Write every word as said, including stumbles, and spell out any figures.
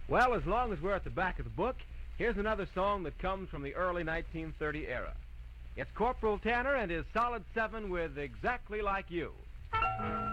Well, as long as we're at the back of the book, here's another song that comes from the early nineteen thirty era. It's Corporal Tanner and his Solid Seven with Exactly Like You.